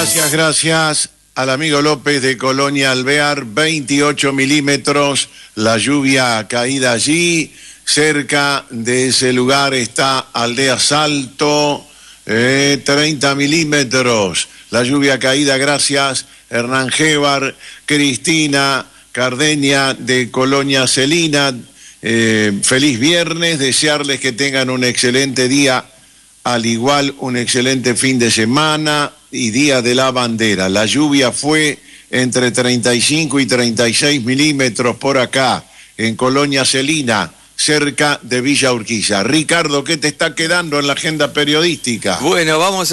Gracias al amigo López de Colonia Alvear, 28 milímetros, la lluvia caída allí, cerca de ese lugar está Aldea Salto, 30 milímetros, la lluvia caída, gracias Hernán Gévar, Cristina Cardeña de Colonia Celina, feliz viernes, desearles que tengan un excelente día, al igual un excelente fin de semana y Día de la Bandera. La lluvia fue entre 35 y 36 milímetros por acá, en Colonia Celina, cerca de Villa Urquiza. Ricardo, ¿qué te está quedando en la agenda periodística? Bueno, vamos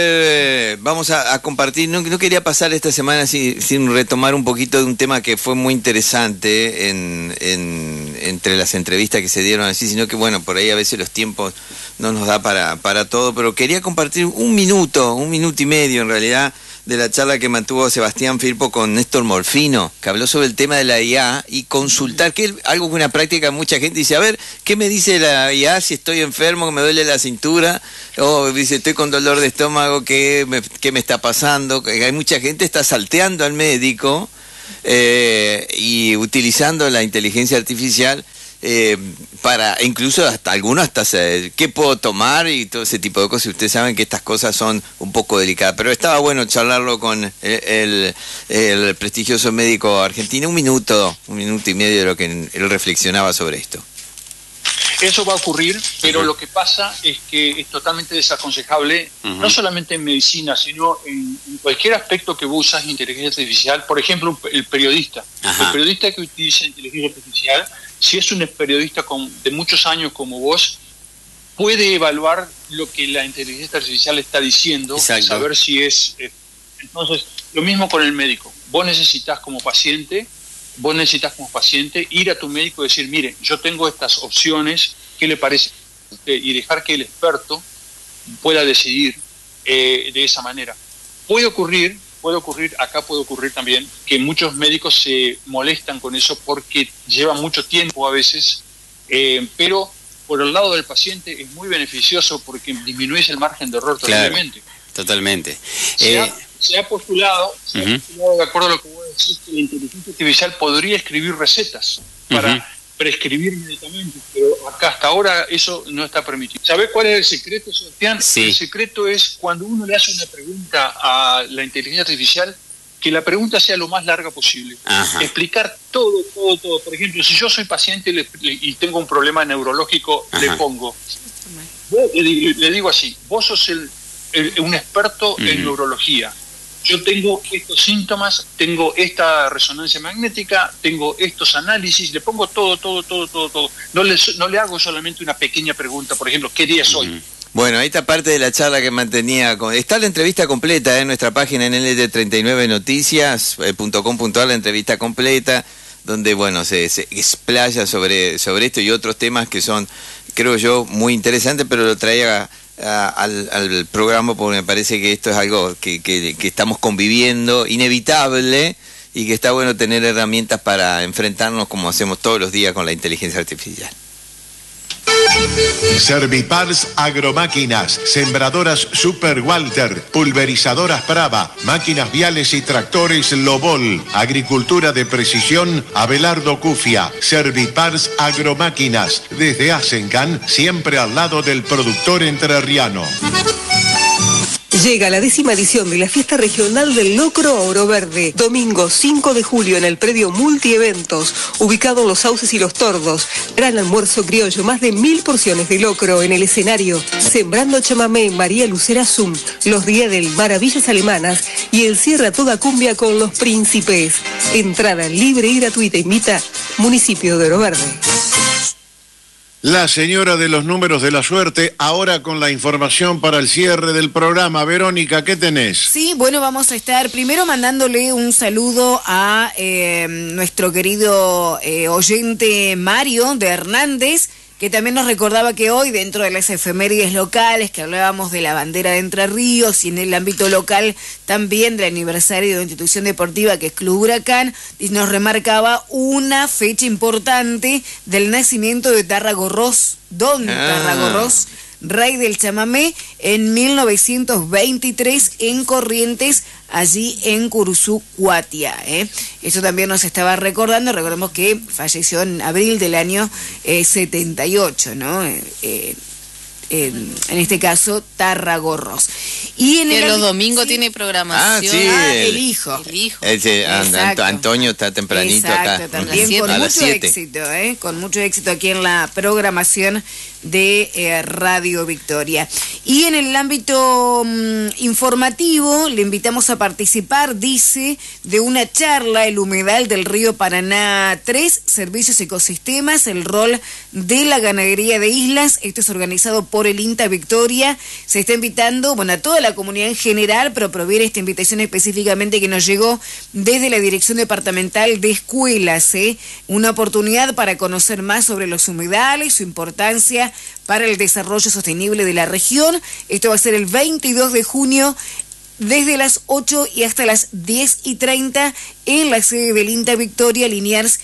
a compartir, no quería pasar esta semana sin retomar un poquito de un tema que fue muy interesante entre las entrevistas que se dieron así, sino que bueno, por ahí a veces los tiempos no nos da para todo, pero quería compartir un minuto y medio en realidad, de la charla que mantuvo Sebastián Firpo con Néstor Morfino, que habló sobre el tema de la IA y consultar, que es algo que una práctica mucha gente dice, a ver, ¿qué me dice la IA si estoy enfermo, que me duele la cintura? O dice, estoy con dolor de estómago, ¿qué me está pasando? Hay mucha gente que está salteando al médico y utilizando la inteligencia artificial para, incluso hasta algunos qué puedo tomar y todo ese tipo de cosas. Ustedes saben que estas cosas son un poco delicadas, pero estaba bueno charlarlo con el prestigioso médico argentino, un minuto y medio de lo que él reflexionaba sobre esto. Eso va a ocurrir, pero lo que pasa es que es totalmente desaconsejable, no solamente en medicina, sino en cualquier aspecto que vos usas inteligencia artificial. Por ejemplo, el periodista. El periodista que utiliza inteligencia artificial, si es un periodista de muchos años como vos, puede evaluar lo que la inteligencia artificial está diciendo, saber si es... Entonces, lo mismo con el médico. Vos necesitas como paciente ir a tu médico y decir, mire, yo tengo estas opciones, ¿qué le parece? Y dejar que el experto pueda decidir de esa manera. Puede ocurrir también que muchos médicos se molestan con eso porque lleva mucho tiempo a veces, pero por el lado del paciente es muy beneficioso porque disminuye el margen de error totalmente. Claro, totalmente. Se ha postulado, de acuerdo a lo que vos decís, que la inteligencia artificial podría escribir recetas para prescribir medicamentos, pero acá hasta ahora eso no está permitido. ¿Sabés cuál es el secreto, Sebastián? Sí. El secreto es cuando uno le hace una pregunta a la inteligencia artificial, que la pregunta sea lo más larga posible. Explicar todo. Por ejemplo, si yo soy paciente y tengo un problema neurológico, le pongo, le digo así, vos sos un experto en neurología. Yo tengo estos síntomas, tengo esta resonancia magnética, tengo estos análisis, le pongo todo. No le hago solamente una pequeña pregunta, por ejemplo, ¿qué día es hoy? Bueno, esta parte de la charla que mantenía, está la entrevista completa en nuestra página en ld39noticias.com.ar, la entrevista completa, donde bueno se explaya sobre esto y otros temas que son, creo yo, muy interesantes, pero lo traía al programa porque me parece que esto es algo que estamos conviviendo, inevitable, y que está bueno tener herramientas para enfrentarnos como hacemos todos los días con la inteligencia artificial. Servipars Agromáquinas, sembradoras Super Walter, pulverizadoras Brava, máquinas viales y tractores Lobol, agricultura de precisión Abelardo Cufia. Servipars Agromáquinas, desde Asencan, siempre al lado del productor entrerriano. Llega la 10ª edición de la Fiesta Regional del Locro a Oro Verde. Domingo 5 de julio en el predio Multieventos, ubicado en Los Sauces y Los Tordos. Gran almuerzo criollo, más de 1000 porciones de locro en el escenario. Sembrando chamamé, María Lucera Zum, los días del Maravillas Alemanas y el cierre a toda cumbia con Los Príncipes. Entrada libre y gratuita. Invita Municipio de Oro Verde. La señora de los números de la suerte, ahora con la información para el cierre del programa. Verónica, ¿qué tenés? Sí, bueno, vamos a estar primero mandándole un saludo a nuestro querido oyente Mario de Hernández, que también nos recordaba que hoy, dentro de las efemérides locales, que hablábamos de la bandera de Entre Ríos, y en el ámbito local también del aniversario de la institución deportiva que es Club Huracán, y nos remarcaba una fecha importante del nacimiento de Tarragorros, don Tarragorros, Rey del Chamamé en 1923 en Corrientes, allí en Curuzú, Cuatia. Eso también nos estaba recordando. Recordemos que falleció en abril del año 78, ¿no? En este caso, Tarragorros. Y en los domingos tiene programación. El hijo. Antonio está tempranito. Exacto, acá. También con mucho éxito, con mucho éxito aquí en la programación de Radio Victoria. Y en el ámbito informativo, le invitamos a participar, dice, de una charla, el humedal del río Paraná 3, servicios ecosistemas, el rol de la ganadería de islas. Esto es organizado por el INTA Victoria. Se está invitando, a toda la comunidad en general, pero proviene esta invitación específicamente que nos llegó desde la Dirección Departamental de Escuelas, una oportunidad para conocer más sobre los humedales, su importancia para el desarrollo sostenible de la región. Esto va a ser el 22 de junio desde las 8 y hasta las 10:30 en la sede del INTA Victoria, Liniers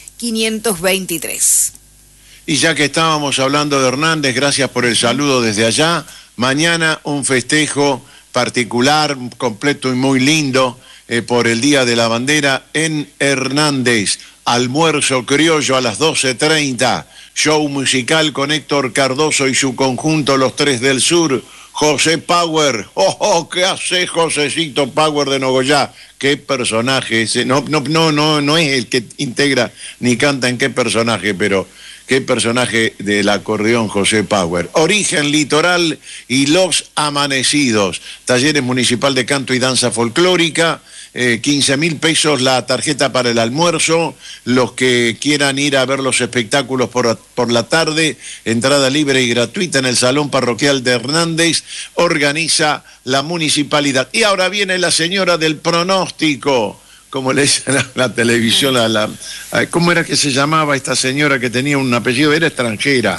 523. Y ya que estábamos hablando de Hernández, gracias por el saludo desde allá. Mañana un festejo particular, completo y muy lindo por el Día de la Bandera en Hernández. Almuerzo criollo a las 12:30. Show musical con Héctor Cardoso y su conjunto Los Tres del Sur. José Power. ¿Qué hace Josecito Power de Nogoyá? Qué personaje ese. No es el que integra ni canta en qué personaje, pero qué personaje del acordeón José Power. Origen Litoral y Los Amanecidos. Talleres Municipal de Canto y Danza Folclórica. 15.000 pesos la tarjeta para el almuerzo. Los que quieran ir a ver los espectáculos por la tarde, entrada libre y gratuita en el Salón Parroquial de Hernández, organiza la municipalidad. Y ahora viene la señora del pronóstico, como le dicen a la televisión, ¿cómo era que se llamaba esta señora que tenía un apellido? Era extranjera.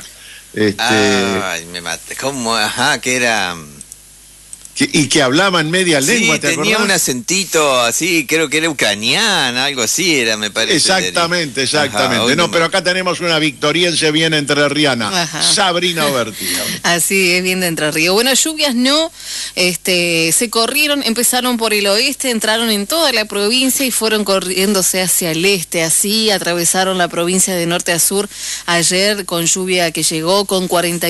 Ay, me maté. ¿Cómo? Ajá, que era... Y que hablaba en media lengua, ¿te acordás? Tenía un acentito así, creo que era ucraniana, algo así era, me parece. Exactamente. Ajá, pero acá tenemos una victoriense bien entrerriana, Sabrina Oberti. Así es, bien de Entre Ríos. Bueno, lluvias no, se corrieron, empezaron por el oeste, entraron en toda la provincia y fueron corriéndose hacia el este, así atravesaron la provincia de norte a sur ayer con lluvia que llegó con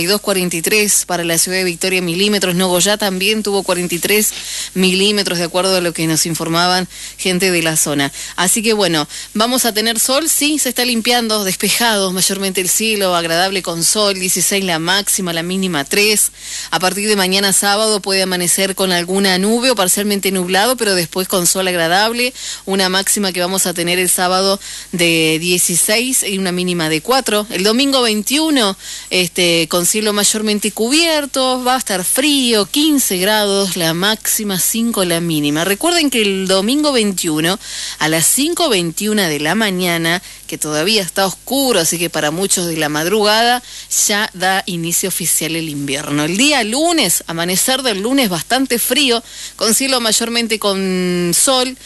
42-43 para la ciudad de Victoria milímetros. Nogoyá también tuvo 43 milímetros, de acuerdo a lo que nos informaban gente de la zona. Así que bueno, vamos a tener sol, sí, se está limpiando, despejado mayormente el cielo, agradable con sol, 16 la máxima, la mínima 3. A partir de mañana sábado puede amanecer con alguna nube o parcialmente nublado, pero después con sol agradable, una máxima que vamos a tener el sábado de 16 y una mínima de 4. El domingo 21, con cielo mayormente cubierto, va a estar frío, 15 grados la máxima, 5 la mínima. Recuerden que el domingo 21 a las 5:21 de la mañana, que todavía está oscuro, así que para muchos de la madrugada ya da inicio oficial el invierno. El día lunes, amanecer del lunes bastante frío, con cielo mayormente con sol,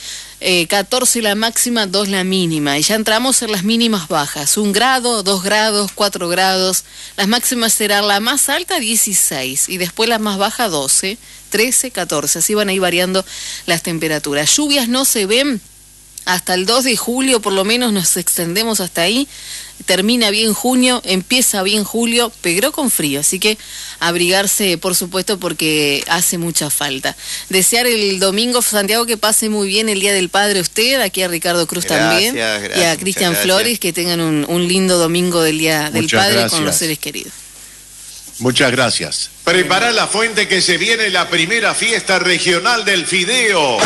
14 la máxima, 2 la mínima, y ya entramos en las mínimas bajas, 1 grado, 2 grados, 4 grados, las máximas serán la más alta 16 y después la más baja 12, 13, 14, así van a ir variando las temperaturas. Lluvias no se ven hasta el 2 de julio, por lo menos nos extendemos hasta ahí. Termina bien junio, empieza bien julio, pero con frío, así que abrigarse, por supuesto, porque hace mucha falta. Desear el domingo, Santiago, que pase muy bien el Día del Padre usted, aquí a Ricardo Cruz también, y a Cristian Flores, que tengan un lindo domingo del Día del Padre con los seres queridos. Muchas gracias. Prepara la fuente que se viene la primera fiesta regional del fideo.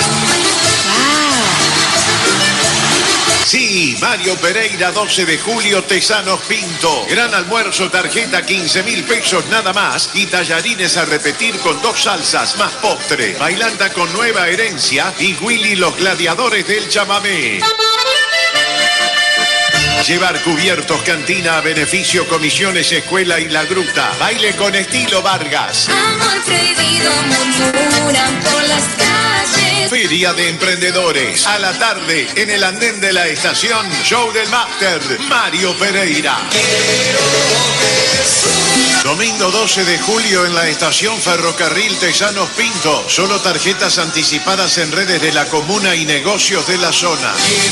Sí, Mario Pereira, 12 de julio, Tesanos Pinto. Gran almuerzo, tarjeta 15.000 pesos nada más. Y tallarines a repetir con 2 salsas más postre. Bailanta con Nueva Herencia y Willy los Gladiadores del Chamamé. Llevar cubiertos, cantina a beneficio, comisiones, escuela y la gruta. Baile con estilo Vargas. Amor prohibido murmuran por las calles. Feria de Emprendedores. A la tarde, en el andén de la estación, show del máster Mario Pereira. Domingo 12 de julio en la estación Ferrocarril Tesanos Pinto. Solo tarjetas anticipadas en redes de la comuna y negocios de la zona.